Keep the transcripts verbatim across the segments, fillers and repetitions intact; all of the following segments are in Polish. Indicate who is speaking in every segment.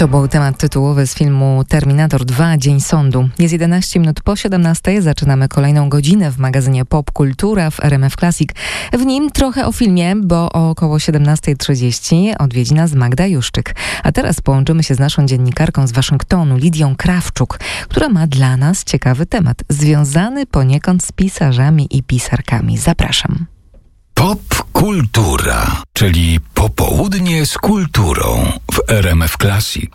Speaker 1: To był temat tytułowy z filmu Terminator dwa. Dzień sądu. Jest jedenaście minut po siedemnastej. Zaczynamy kolejną godzinę w magazynie Pop Kultura w R M F Classic. W nim trochę o filmie, bo o około siedemnasta trzydzieści odwiedzi nas Magda Juszczyk. A teraz połączymy się z naszą dziennikarką z Waszyngtonu, Lidią Krawczuk, która ma dla nas ciekawy temat, związany poniekąd z pisarzami i pisarkami. Zapraszam.
Speaker 2: Pop Kultura, czyli popołudnie z kulturą w R M F Classic.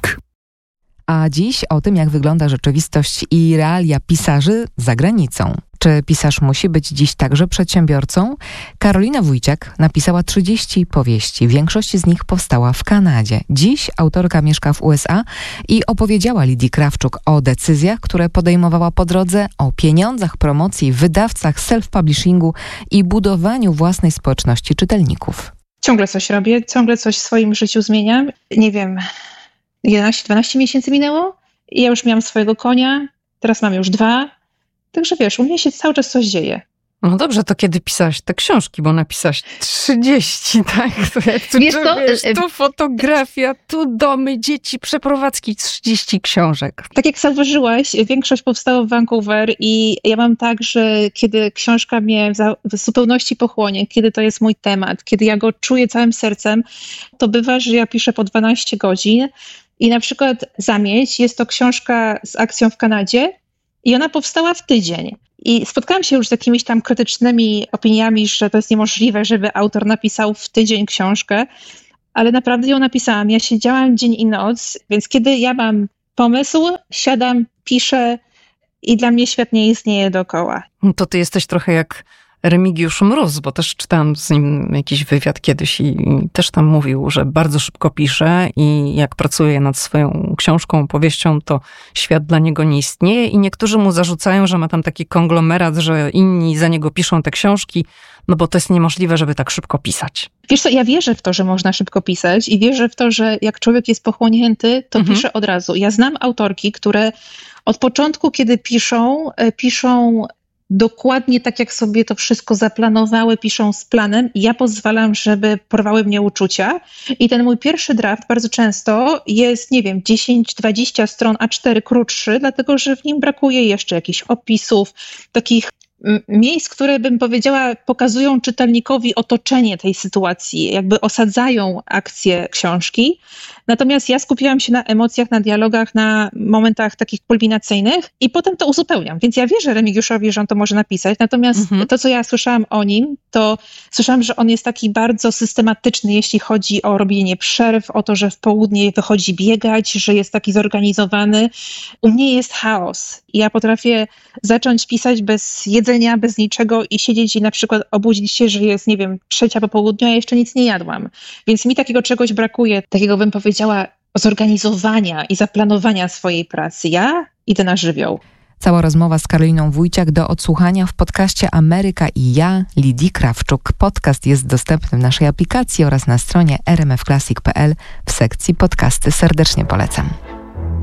Speaker 1: A dziś o tym, jak wygląda rzeczywistość i realia pisarzy za granicą. Czy pisarz musi być dziś także przedsiębiorcą? Karolina Wójciak napisała trzydzieści powieści. Większość z nich powstała w Kanadzie. Dziś autorka mieszka w U S A i opowiedziała Lidii Krawczuk o decyzjach, które podejmowała po drodze, o pieniądzach, promocji, wydawcach, self-publishingu i budowaniu własnej społeczności czytelników.
Speaker 3: Ciągle coś robię, ciągle coś w swoim życiu zmieniam. Nie wiem, jedenaście dwanaście miesięcy minęło i ja już miałam swojego konia, teraz mam już dwa. Także wiesz, u mnie się cały czas coś dzieje.
Speaker 4: No dobrze, to kiedy pisałaś te książki, bo napisałaś trzydzieści, tak? To jak tu,
Speaker 3: Wiesz co,
Speaker 4: wiesz, tu fotografia, tu domy, dzieci, przeprowadzki, trzydzieści książek.
Speaker 3: Tak jak zauważyłaś, większość powstała w Vancouver i ja mam tak, że kiedy książka mnie w zupełności pochłonie, kiedy to jest mój temat, kiedy ja go czuję całym sercem, to bywa, że ja piszę po dwanaście godzin i na przykład Zamieć jest to książka z akcją w Kanadzie, i ona powstała w tydzień. I spotkałam się już z jakimiś tam krytycznymi opiniami, że to jest niemożliwe, żeby autor napisał w tydzień książkę, ale naprawdę ją napisałam. Ja siedziałam dzień i noc, więc kiedy ja mam pomysł, siadam, piszę i dla mnie świat nie istnieje dookoła.
Speaker 4: To ty jesteś trochę jak Remigiusz Mróz, bo też czytałam z nim jakiś wywiad kiedyś i też tam mówił, że bardzo szybko pisze i jak pracuje nad swoją książką, powieścią, to świat dla niego nie istnieje i niektórzy mu zarzucają, że ma tam taki konglomerat, że inni za niego piszą te książki, no bo to jest niemożliwe, żeby tak szybko pisać.
Speaker 3: Wiesz co, ja wierzę w to, że można szybko pisać i wierzę w to, że jak człowiek jest pochłonięty, to mhm. pisze od razu. Ja znam autorki, które od początku, kiedy piszą, piszą dokładnie tak, jak sobie to wszystko zaplanowały, piszą z planem i ja pozwalam, żeby porwały mnie uczucia. I ten mój pierwszy draft bardzo często jest, nie wiem, dziesięć dwadzieścia stron A cztery krótszy, dlatego że w nim brakuje jeszcze jakichś opisów, takich miejsc, które bym powiedziała pokazują czytelnikowi otoczenie tej sytuacji, jakby osadzają akcję książki. Natomiast ja skupiłam się na emocjach, na dialogach, na momentach takich kulminacyjnych i potem to uzupełniam. Więc ja wierzę Remigiuszowi, że on to może napisać. Natomiast mhm. to, co ja słyszałam o nim, to słyszałam, że on jest taki bardzo systematyczny, jeśli chodzi o robienie przerw, o to, że w południe wychodzi biegać, że jest taki zorganizowany. U mnie jest chaos. I ja potrafię zacząć pisać bez jedzenia, bez niczego i siedzieć i na przykład obudzić się, że jest, nie wiem, trzecia po południu, a jeszcze nic nie jadłam. Więc mi takiego czegoś brakuje, takiego bym powiedziała zorganizowania i zaplanowania swojej pracy. Ja idę na żywioł.
Speaker 1: Cała rozmowa z Karoliną Wójciak do odsłuchania w podcaście Ameryka i ja, Lidii Krawczuk. Podcast jest dostępny w naszej aplikacji oraz na stronie r m f classic kropka p l w sekcji podcasty. Serdecznie polecam.